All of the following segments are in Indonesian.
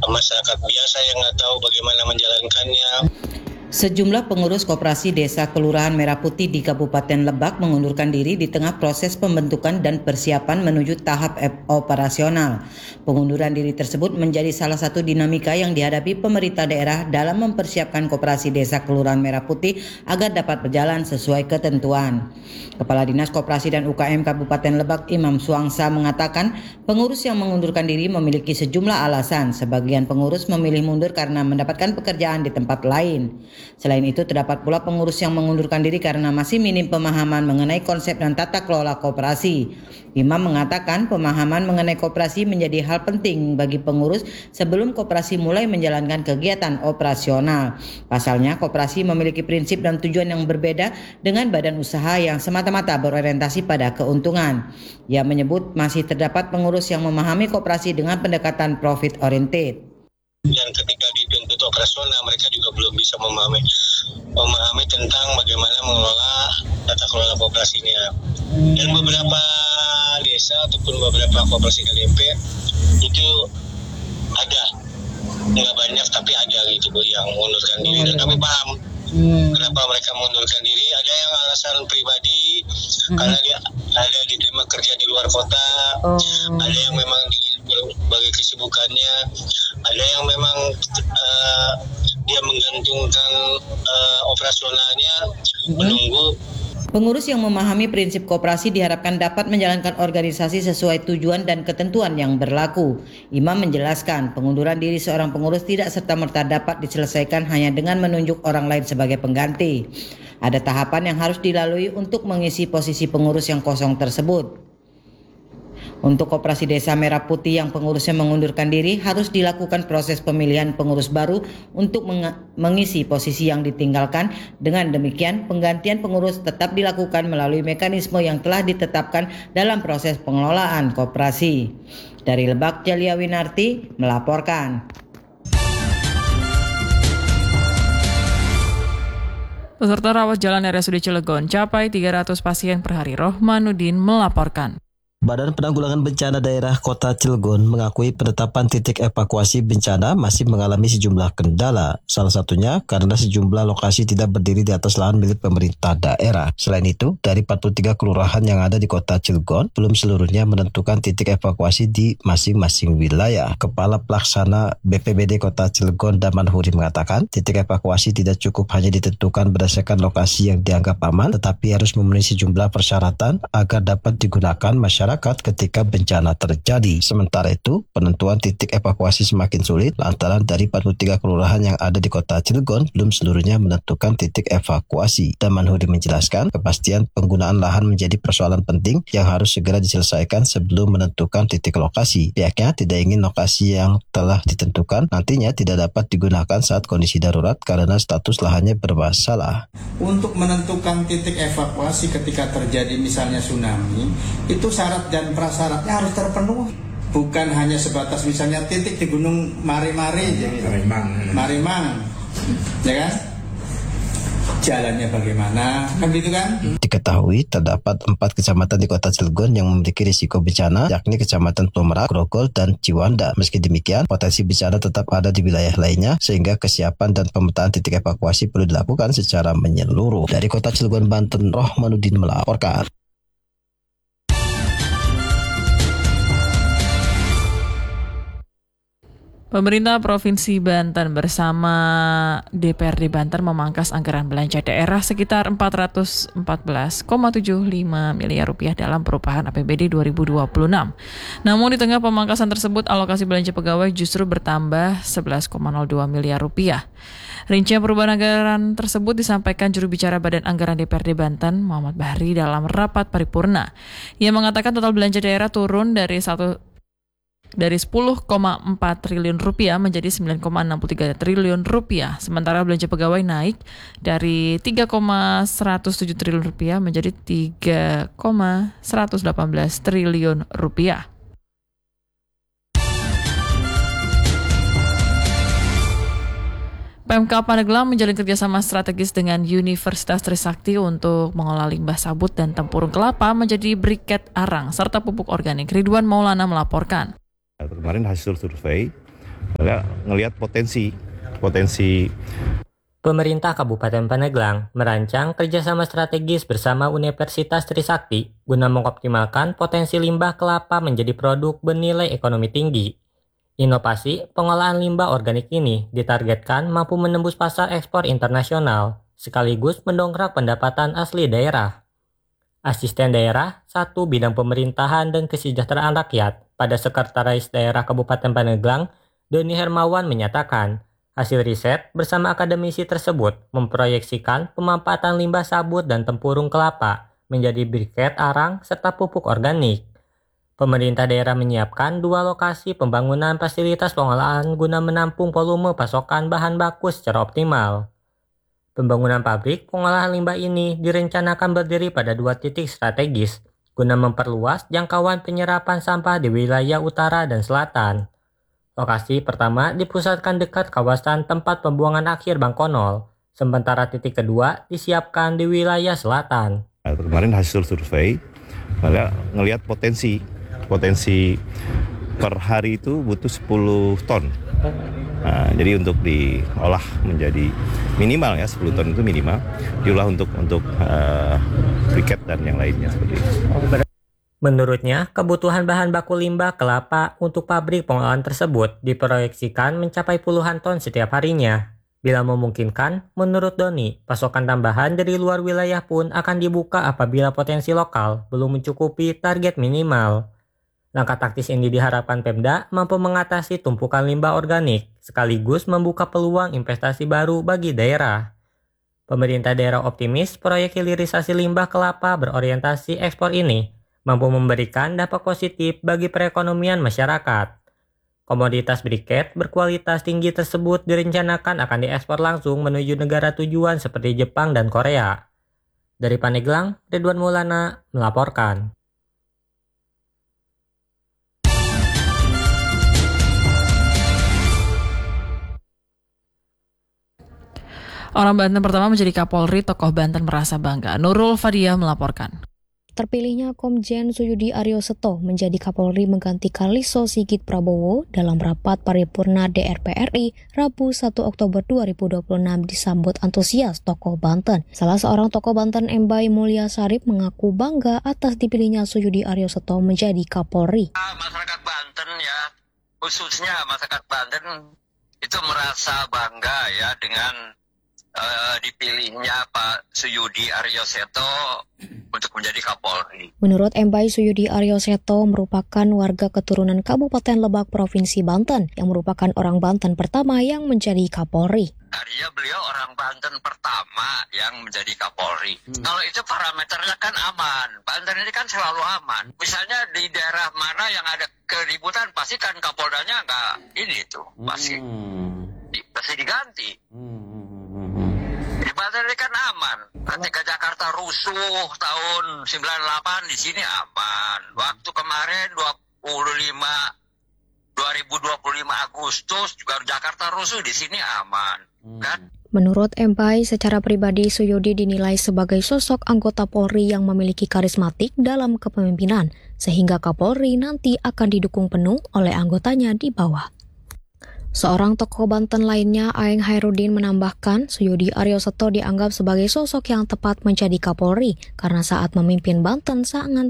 masyarakat biasa yang nggak tahu bagaimana menjalankannya. Sejumlah pengurus koperasi desa Kelurahan Merah Putih di Kabupaten Lebak mengundurkan diri di tengah proses pembentukan dan persiapan menuju tahap operasional. Pengunduran diri tersebut menjadi salah satu dinamika yang dihadapi pemerintah daerah dalam mempersiapkan koperasi desa Kelurahan Merah Putih agar dapat berjalan sesuai ketentuan. Kepala Dinas Koperasi dan UKM Kabupaten Lebak Imam Suangsa mengatakan pengurus yang mengundurkan diri memiliki sejumlah alasan. Sebagian pengurus memilih mundur karena mendapatkan pekerjaan di tempat lain. Selain itu, terdapat pula pengurus yang mengundurkan diri karena masih minim pemahaman mengenai konsep dan tata kelola koperasi. Imam mengatakan pemahaman mengenai koperasi menjadi hal penting bagi pengurus sebelum koperasi mulai menjalankan kegiatan operasional. Pasalnya, koperasi memiliki prinsip dan tujuan yang berbeda dengan badan usaha yang semata-mata berorientasi pada keuntungan. Ia menyebut masih terdapat pengurus yang memahami koperasi dengan pendekatan profit oriented. Dan ketika dituntut operasional, mereka juga belum bisa memahami tentang bagaimana mengelola tata kelola koperasinya. Dan beberapa desa ataupun beberapa koperasi KDP itu ada, nggak banyak tapi ada gitu Bu yang mengundurkan diri. Dan kami paham kenapa mereka mengundurkan diri. Ada yang alasan pribadi karena dia ada diterima kerja di luar kota, ada yang memang bagi kesibukannya, ada yang memang dia menggantungkan operasionalnya menunggu. Pengurus yang memahami prinsip koperasi diharapkan dapat menjalankan organisasi sesuai tujuan dan ketentuan yang berlaku. Imam menjelaskan pengunduran diri seorang pengurus tidak serta-merta dapat diselesaikan hanya dengan menunjuk orang lain sebagai pengganti. Ada tahapan yang harus dilalui untuk mengisi posisi pengurus yang kosong tersebut. Untuk koperasi desa Merah Putih yang pengurusnya mengundurkan diri harus dilakukan proses pemilihan pengurus baru untuk mengisi posisi yang ditinggalkan. Dengan demikian penggantian pengurus tetap dilakukan melalui mekanisme yang telah ditetapkan dalam proses pengelolaan koperasi. Dari Lebak, Jalia Winarti melaporkan. Peserta rawat jalan RSUD Cilegon capai 300 pasien per hari. Rohmanuddin melaporkan. Badan Penanggulangan Bencana Daerah Kota Cilegon mengakui penetapan titik evakuasi bencana masih mengalami sejumlah kendala. Salah satunya karena sejumlah lokasi tidak berdiri di atas lahan milik pemerintah daerah. Selain itu, dari 43 kelurahan yang ada di Kota Cilegon, belum seluruhnya menentukan titik evakuasi di masing-masing wilayah. Kepala Pelaksana BPBD Kota Cilegon Daman Huri mengatakan, titik evakuasi tidak cukup hanya ditentukan berdasarkan lokasi yang dianggap aman, tetapi harus memenuhi sejumlah persyaratan agar dapat digunakan masyarakat ketika bencana terjadi. Sementara itu, penentuan titik evakuasi semakin sulit lantaran dari 43 kelurahan yang ada di Kota Cilegon belum seluruhnya menentukan titik evakuasi. Daman Hudi menjelaskan, kepastian penggunaan lahan menjadi persoalan penting yang harus segera diselesaikan sebelum menentukan titik lokasi. Pihaknya tidak ingin lokasi yang telah ditentukan nantinya tidak dapat digunakan saat kondisi darurat karena status lahannya bermasalah. Untuk menentukan titik evakuasi ketika terjadi misalnya tsunami, itu syarat dan prasyaratnya harus terpenuhi. Bukan hanya sebatas misalnya titik di Gunung Mari-Mari, Marimang, ya kan? Jalannya bagaimana, kan gitu kan? Diketahui terdapat 4 kecamatan di Kota Cilegon yang memiliki risiko bencana, yakni Kecamatan Plomerak, Grogol, dan Ciwanda. Meski demikian, potensi bencana tetap ada di wilayah lainnya, sehingga kesiapan dan pemetaan titik evakuasi perlu dilakukan secara menyeluruh. Dari Kota Cilegon, Banten, Rohmanuddin melaporkan. Pemerintah Provinsi Banten bersama DPRD Banten memangkas anggaran belanja daerah sekitar 414,75 miliar rupiah dalam perubahan APBD 2026. Namun di tengah pemangkasan tersebut, alokasi belanja pegawai justru bertambah 11,02 miliar rupiah. Rincian perubahan anggaran tersebut disampaikan juru bicara Badan Anggaran DPRD Banten, Muhammad Bahri, dalam rapat paripurna. Ia mengatakan total belanja daerah turun dari 10,4 triliun rupiah menjadi 9,63 triliun rupiah. Sementara belanja pegawai naik dari 3,107 triliun rupiah menjadi 3,118 triliun rupiah. PMK Pandeglang menjalin kerjasama strategis dengan Universitas Trisakti untuk mengolah limbah sabut dan tempurung kelapa menjadi briket arang serta pupuk organik. Ridwan Maulana melaporkan. Kemarin hasil survei ngelihat potensi. Pemerintah Kabupaten Pandeglang merancang kerjasama strategis bersama Universitas Trisakti guna mengoptimalkan potensi limbah kelapa menjadi produk bernilai ekonomi tinggi. Inovasi pengolahan limbah organik ini ditargetkan mampu menembus pasar ekspor internasional, sekaligus mendongkrak pendapatan asli daerah. Asisten Daerah 1 Bidang Pemerintahan dan Kesejahteraan Rakyat pada Sekretaris Daerah Kabupaten Pandeglang, Doni Hermawan menyatakan, hasil riset bersama akademisi tersebut memproyeksikan pemanfaatan limbah sabut dan tempurung kelapa menjadi briket arang serta pupuk organik. Pemerintah daerah menyiapkan 2 lokasi pembangunan fasilitas pengolahan guna menampung volume pasokan bahan baku secara optimal. Pembangunan pabrik pengolahan limbah ini direncanakan berdiri pada 2 titik strategis guna memperluas jangkauan penyerapan sampah di wilayah utara dan selatan. Lokasi pertama dipusatkan dekat kawasan tempat pembuangan akhir Bangkonol, sementara titik kedua disiapkan di wilayah selatan. Kemarin hasil survei ngelihat potensi per hari itu butuh 10 ton. Nah, jadi untuk diolah menjadi minimal ya 10 ton itu minimal, diolah untuk briket dan yang lainnya seperti itu. Menurutnya, kebutuhan bahan baku limbah kelapa untuk pabrik pengolahan tersebut diproyeksikan mencapai puluhan ton setiap harinya. Bila memungkinkan, menurut Doni, pasokan tambahan dari luar wilayah pun akan dibuka apabila potensi lokal belum mencukupi target minimal. Langkah taktis ini diharapkan Pemda mampu mengatasi tumpukan limbah organik, sekaligus membuka peluang investasi baru bagi daerah. Pemerintah daerah optimis proyek hilirisasi limbah kelapa berorientasi ekspor ini mampu memberikan dampak positif bagi perekonomian masyarakat. Komoditas briket berkualitas tinggi tersebut direncanakan akan diekspor langsung menuju negara tujuan seperti Jepang dan Korea. Dari Pandeglang, Ridwan Maulana melaporkan. Orang Banten pertama menjadi Kapolri, tokoh Banten merasa bangga. Nurul Fadia melaporkan. Terpilihnya Komjen Suyudi Aryo Seto menjadi Kapolri menggantikan Lisho Sigit Prabowo dalam rapat paripurna DPR RI Rabu 1 Oktober 2026 disambut antusias tokoh Banten. Salah seorang tokoh Banten, Embai Mulya Sarip, mengaku bangga atas dipilihnya Suyudi Aryo Seto menjadi Kapolri. Masyarakat Banten ya, khususnya masyarakat Banten itu merasa bangga ya dengan dipilihnya Pak Suyudi Aryo Seto untuk menjadi Kapolri. Menurut Embai, Suyudi Aryo Seto merupakan warga keturunan Kabupaten Lebak, Provinsi Banten, yang merupakan orang Banten pertama yang menjadi Kapolri. Artinya beliau orang Banten pertama yang menjadi Kapolri. Kalau itu parameternya kan aman. Banten ini kan selalu aman. Misalnya di daerah mana yang ada keributan, pasti kan Kapoldanya nggak ini tuh, pasti diganti. Di Banten ini kan aman. Ketika Jakarta rusuh tahun 98 di sini aman. Waktu kemarin 2025 Agustus juga Jakarta rusuh, di sini aman, kan? Menurut Embai, secara pribadi Suyudi dinilai sebagai sosok anggota Polri yang memiliki karismatik dalam kepemimpinan, sehingga Kapolri nanti akan didukung penuh oleh anggotanya di bawah. Seorang tokoh Banten lainnya, Aeng Hairudin, menambahkan Suyudi Aryo Seto dianggap sebagai sosok yang tepat menjadi Kapolri karena saat memimpin Banten sangat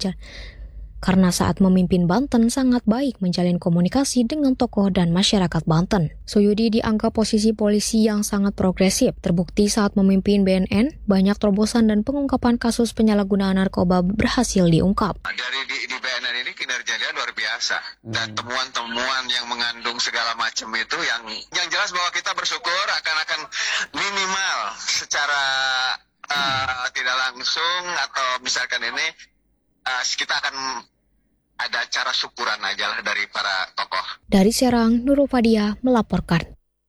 baik menjalin komunikasi dengan tokoh dan masyarakat Banten. Suyudi dianggap posisi polisi yang sangat progresif, terbukti saat memimpin BNN, banyak terobosan dan pengungkapan kasus penyalahgunaan narkoba berhasil diungkap. Dari di BNN ini kinerjanya luar biasa, dan temuan-temuan yang mengandung segala macam itu yang jelas bahwa kita bersyukur akan minimal secara tidak langsung atau misalkan ini kita akan ada cara syukuran aja lah dari para tokoh. Dari Serang, Nurul Fadia melaporkan.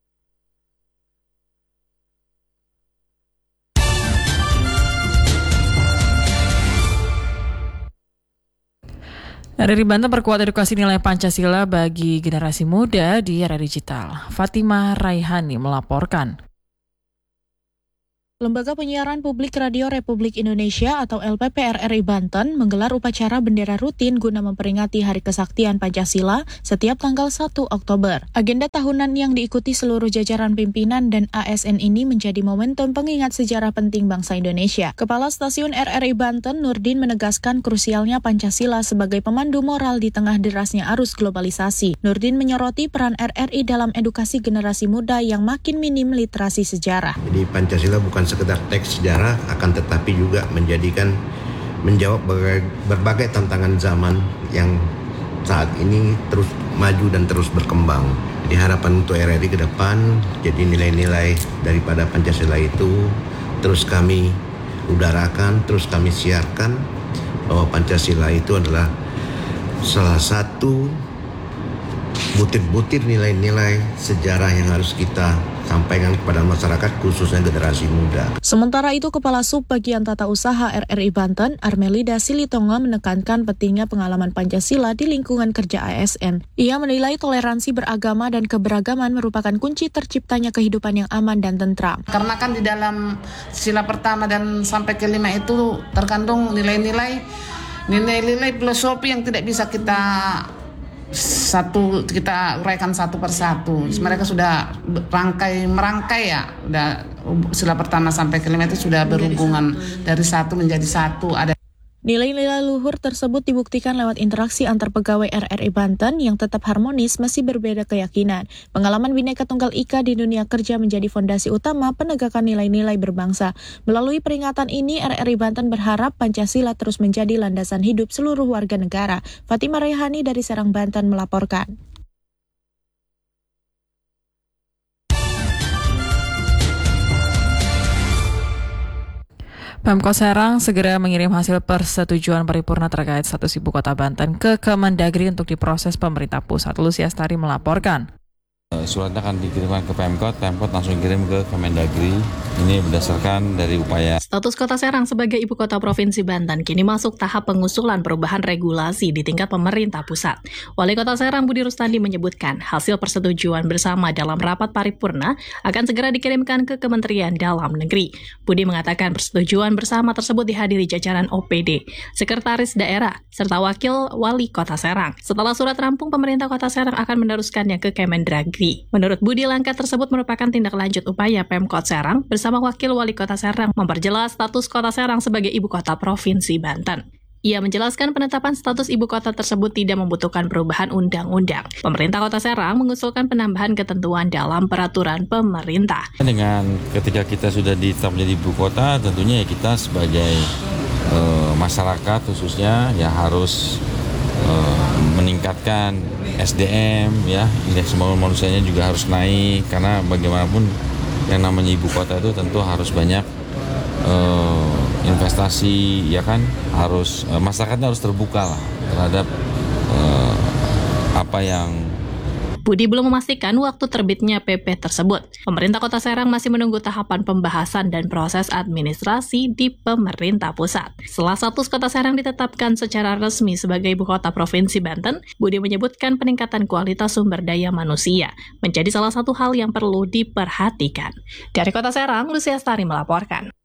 Dari Banten, perkuat edukasi nilai Pancasila bagi generasi muda di era digital. Fatimah Raihani melaporkan. Lembaga Penyiaran Publik Radio Republik Indonesia atau LPP RRI Banten menggelar upacara bendera rutin guna memperingati Hari Kesaktian Pancasila setiap tanggal 1 Oktober. Agenda tahunan yang diikuti seluruh jajaran pimpinan dan ASN ini menjadi momentum pengingat sejarah penting bangsa Indonesia. Kepala Stasiun RRI Banten, Nurdin, menegaskan krusialnya Pancasila sebagai pemandu moral di tengah derasnya arus globalisasi. Nurdin menyoroti peran RRI dalam edukasi generasi muda yang makin minim literasi sejarah. Jadi Pancasila bukan sekedar teks sejarah, akan tetapi juga menjawab berbagai tantangan zaman yang saat ini terus maju dan terus berkembang. Jadi harapan untuk RRI ke depan, jadi nilai-nilai daripada Pancasila itu terus kami udarakan, terus kami siarkan bahwa Pancasila itu adalah salah satu butir-butir nilai-nilai sejarah yang harus kita sampaikan kepada masyarakat, khususnya generasi muda. Sementara itu, Kepala Sub Bagian Tata Usaha RRI Banten, Armelida Silitonga, menekankan pentingnya pengalaman Pancasila di lingkungan kerja ASN. Ia menilai toleransi beragama dan keberagaman merupakan kunci terciptanya kehidupan yang aman dan tentram. Karena kan di dalam sila pertama dan sampai kelima itu terkandung nilai-nilai filosofi yang tidak bisa kita uraikan satu persatu. Mereka sudah merangkai ya, udah sila pertama sampai kelima itu sudah berhubungan dari satu menjadi satu. Ada nilai-nilai luhur tersebut dibuktikan lewat interaksi antar pegawai RRI Banten yang tetap harmonis meski berbeda keyakinan. Pengalaman Bhinneka Tunggal Ika di dunia kerja menjadi fondasi utama penegakan nilai-nilai berbangsa. Melalui peringatan ini, RRI Banten berharap Pancasila terus menjadi landasan hidup seluruh warga negara. Fatimah Rayhani dari Serang, Banten melaporkan. Pemkot Serang segera mengirim hasil persetujuan paripurna terkait status Ibu Kota Banten ke Kemendagri untuk diproses pemerintah pusat. Lucy Astari melaporkan. Suratnya akan dikirimkan ke Pemkot langsung kirim ke Kemendagri. Ini berdasarkan dari upaya. Status Kota Serang sebagai Ibu Kota Provinsi Banten kini masuk tahap pengusulan perubahan regulasi di tingkat pemerintah pusat. Wali Kota Serang Budi Rustandi menyebutkan hasil persetujuan bersama dalam rapat paripurna akan segera dikirimkan ke Kementerian Dalam Negeri. Budi mengatakan persetujuan bersama tersebut dihadiri jajaran OPD, Sekretaris Daerah, serta Wakil Wali Kota Serang. Setelah surat rampung, pemerintah Kota Serang akan meneruskannya ke Kemendagri. Menurut Budi, langkah tersebut merupakan tindak lanjut upaya Pemkot Serang bersama Wakil Wali Kota Serang memperjelas status Kota Serang sebagai Ibu Kota Provinsi Banten. Ia menjelaskan penetapan status Ibu Kota tersebut tidak membutuhkan perubahan undang-undang. Pemerintah Kota Serang mengusulkan penambahan ketentuan dalam peraturan pemerintah. Dengan ketika kita sudah ditetap menjadi Ibu Kota, tentunya kita sebagai masyarakat khususnya ya harus meningkatkan SDM, ya, indeks pembangunan manusianya juga harus naik, karena bagaimanapun yang namanya ibu kota itu tentu harus banyak investasi, ya kan, harus masyarakatnya harus terbuka lah terhadap apa yang. Budi belum memastikan waktu terbitnya PP tersebut. Pemerintah Kota Serang masih menunggu tahapan pembahasan dan proses administrasi di pemerintah pusat. Setelah status Kota Serang ditetapkan secara resmi sebagai Ibu Kota Provinsi Banten, Budi menyebutkan peningkatan kualitas sumber daya manusia menjadi salah satu hal yang perlu diperhatikan. Dari Kota Serang, Lucy Astari melaporkan.